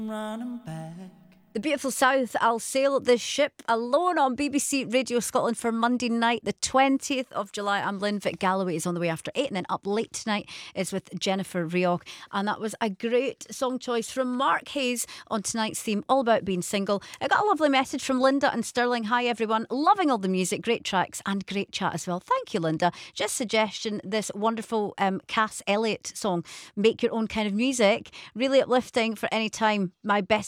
running back. The beautiful South, I'll sail this ship alone on BBC Radio Scotland for Monday night, the 20th of July. I'm Lynn. Vic Galloway is on the way after 8, and then Up Late tonight is with Jennifer Rioch. And that was a great song choice from Mark Hayes on tonight's theme, all about being single. I got a lovely message from Linda and Stirling. Hi everyone, loving all the music, great tracks and great chat as well. Thank you, Linda. Just suggestion, this wonderful Cass Elliot song, Make Your Own Kind of Music, really uplifting for any time. My best